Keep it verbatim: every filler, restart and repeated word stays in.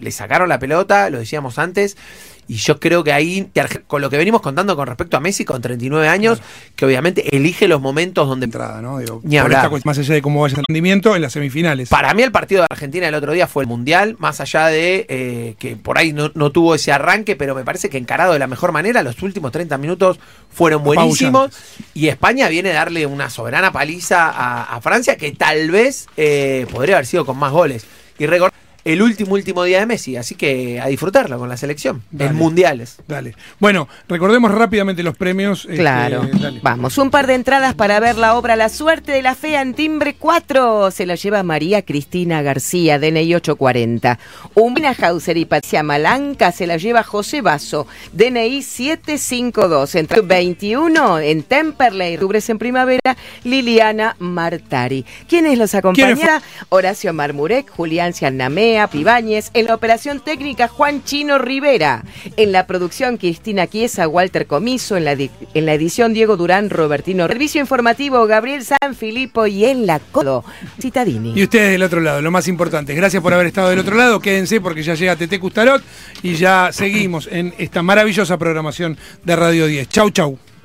le sacaron la pelota, lo decíamos antes, y yo creo que ahí, con lo que venimos contando con respecto a Messi con treinta y nueve años, claro, que obviamente elige los momentos donde... entrada, ¿no? Digo, ni por hablar. esta, más allá de cómo vaya el rendimiento en las semifinales. Para mí el partido de Argentina el otro día fue el Mundial, más allá de eh, que por ahí no, no tuvo ese arranque, pero me parece que encarado de la mejor manera, los últimos treinta minutos fueron buenísimos, y España viene a darle una soberana paliza a, a Francia, que tal vez eh, podría haber sido con más goles. Y recordar el último, último día de Messi, así que a disfrutarlo con la selección, dale, en mundiales. Dale. Bueno, recordemos rápidamente los premios. Claro. Este, Vamos, un par de entradas para ver la obra La Suerte de la Fea en timbre cuatro. Se la lleva María Cristina García, D N I ochocientos cuarenta. Un Hauser y Patricia Malanca se la lleva José Basso, D N I setecientos cincuenta y dos. Entrada veintiuno en Temperley, Rubres en Primavera, Liliana Martari. ¿Quiénes los acompañan? Horacio Marmurek, Julián Ciannamea, Pibáñez, en la operación técnica Juan Chino Rivera, en la producción Cristina Chiesa, Walter Comiso, en la, en la edición Diego Durán, Robertino, servicio informativo Gabriel Sanfilippo y en la codo Citadini. Y ustedes del otro lado, lo más importante, gracias por haber estado del otro lado, quédense porque ya llega Tete Custarot y ya seguimos en esta maravillosa programación de Radio diez. Chau, chau.